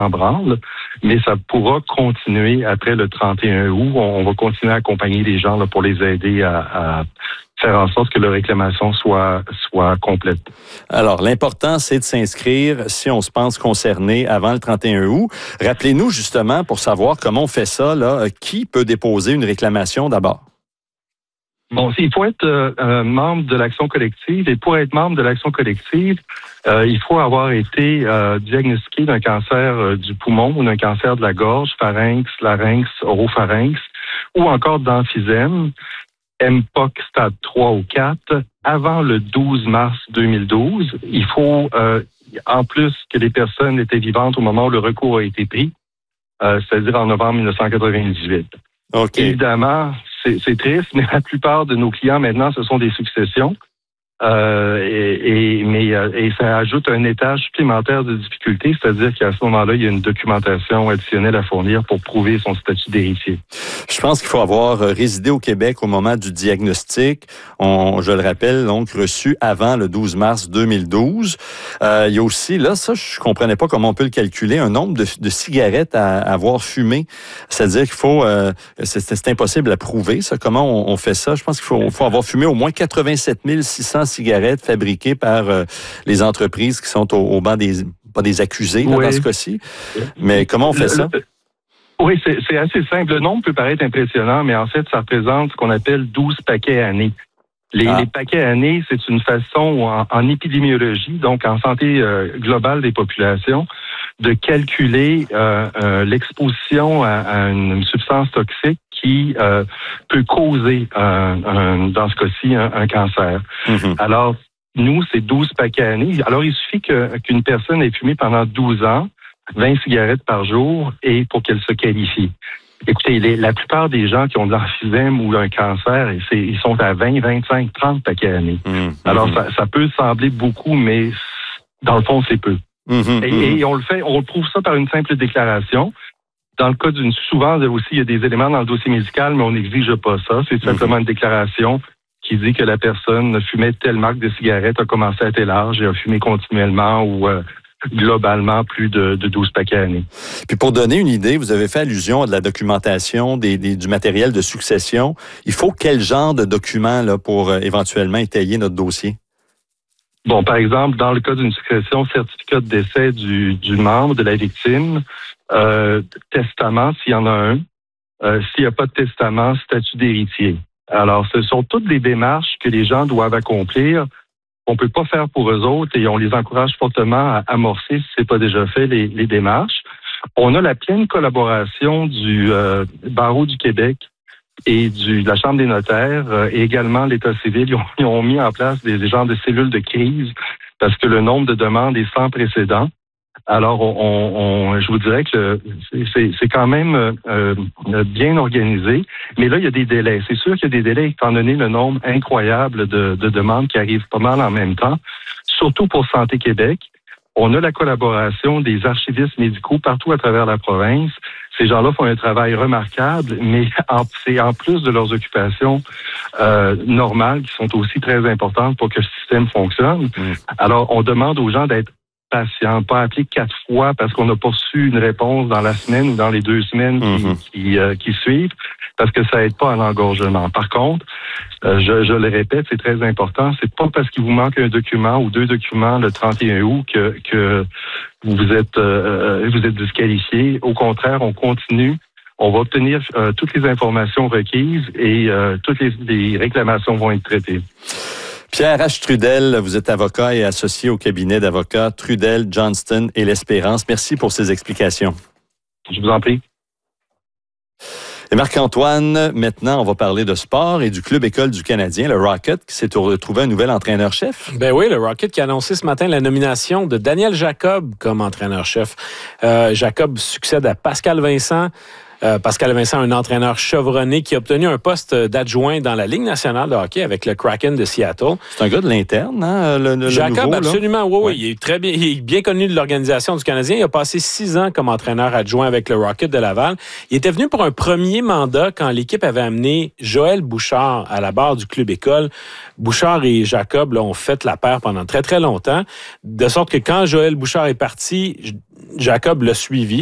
en branle, mais ça pourra continuer après le 31 août. On va continuer à accompagner les gens là, pour les aider à faire en sorte que leur réclamation soit complète. Alors, l'important, c'est de s'inscrire si on se pense concerné avant le 31 août. Rappelez-nous justement, pour savoir comment on fait ça, là, qui peut déposer une réclamation d'abord? Bon, il faut être membre de l'action collective, et pour être membre de l'action collective, il faut avoir été diagnostiqué d'un cancer du poumon ou d'un cancer de la gorge, pharynx, larynx, oropharynx, ou encore d'emphysème, MPOC stade 3 ou 4, avant le 12 mars 2012. Il faut, en plus que les personnes étaient vivantes au moment où le recours a été pris, c'est-à-dire en novembre 1998. Okay. Évidemment, c'est triste, mais la plupart de nos clients maintenant, ce sont des successions. Mais ça ajoute un étage supplémentaire de difficulté, c'est-à-dire qu'à ce moment-là, il y a une documentation additionnelle à fournir pour prouver son statut d'héritier. Je pense qu'il faut avoir résidé au Québec au moment du diagnostic. Je le rappelle, donc reçu avant le 12 mars 2012. Il y a aussi, là, ça, je comprenais pas comment on peut le calculer, un nombre de cigarettes à avoir fumé. C'est-à-dire qu'il faut, c'est impossible à prouver, ça. Comment on fait ça? Je pense qu'il faut avoir fumé au moins 87 600 cigarettes fabriquées par les entreprises qui sont au banc pas des accusés, là, dans ce cas-ci. Mais comment on fait ça? Oui, c'est assez simple. Le nombre peut paraître impressionnant, mais en fait, ça représente ce qu'on appelle 12 paquets années. Les paquets années, c'est une façon en épidémiologie, donc en santé globale des populations, de calculer l'exposition à une substance toxique qui peut causer, dans ce cas-ci, un cancer. Mm-hmm. Alors, nous, c'est 12 paquets années. Alors, il suffit qu'une personne ait fumé pendant 12 ans, 20 cigarettes par jour, et pour qu'elle se qualifie. Écoutez, la plupart des gens qui ont de l'emphysème ou un cancer, ils sont à 20, 25, 30 paquets années. Mm-hmm. Alors, ça peut sembler beaucoup, mais dans le fond, c'est peu. Mm-hmm. Et on le prouve ça par une simple déclaration. Dans le cas souvent aussi, il y a des éléments dans le dossier médical, mais on n'exige pas ça. C'est simplement une déclaration qui dit que la personne fumait telle marque de cigarette, a commencé à tel âge et a fumé continuellement ou globalement plus de 12 paquets à l'année. Puis pour donner une idée, vous avez fait allusion à de la documentation, du matériel de succession. Il faut quel genre de document là, pour éventuellement étayer notre dossier? Bon, par exemple, dans le cas d'une succession, certificat de décès du membre, de la victime, testament, s'il y en a un. S'il n'y a pas de testament, statut d'héritier. Alors, ce sont toutes les démarches que les gens doivent accomplir. On ne peut pas faire pour eux autres et on les encourage fortement à amorcer, si ce n'est pas déjà fait, les démarches. On a la pleine collaboration du Barreau du Québec et de la Chambre des notaires et également l'État civil. Ils ont mis en place des genres de cellules de crise parce que le nombre de demandes est sans précédent. Alors, je vous dirais que c'est quand même bien organisé, mais là, il y a des délais. C'est sûr qu'il y a des délais étant donné le nombre incroyable de demandes qui arrivent pas mal en même temps, surtout pour Santé Québec. On a la collaboration des archivistes médicaux partout à travers la province. Ces gens-là font un travail remarquable, mais c'est en plus de leurs occupations normales qui sont aussi très importantes pour que le système fonctionne. Alors, on demande aux gens d'être patient, pas appeler 4 fois parce qu'on n'a pas reçu une réponse dans la semaine ou dans les 2 semaines qui suivent, parce que ça aide pas à l'engorgement. Par contre, je le répète, c'est très important, c'est pas parce qu'il vous manque un document ou 2 documents le 31 août que vous êtes disqualifié. Au contraire, on continue. On va obtenir toutes les informations requises et toutes les réclamations vont être traitées. Pierre H. Trudel, vous êtes avocat et associé au cabinet d'avocats Trudel, Johnston et L'Espérance. Merci pour ces explications. Je vous en prie. Et Marc-Antoine, maintenant, on va parler de sport et du club école du Canadien, le Rocket, qui s'est retrouvé un nouvel entraîneur-chef. Ben oui, le Rocket qui a annoncé ce matin la nomination de Daniel Jacob comme entraîneur-chef. Jacob succède à Pascal Vincent. Pascal Vincent, un entraîneur chevronné qui a obtenu un poste d'adjoint dans la Ligue nationale de hockey avec le Kraken de Seattle. C'est un gars de l'interne, hein, le Jacob, nouveau, absolument, oui. Il est bien connu de l'organisation du Canadien. Il a passé 6 ans comme entraîneur adjoint avec le Rocket de Laval. Il était venu pour un premier mandat quand l'équipe avait amené Joël Bouchard à la barre du club école. Bouchard et Jacob ont fait la paire pendant très, très longtemps, de sorte que quand Joël Bouchard est parti, Jacob l'a suivi.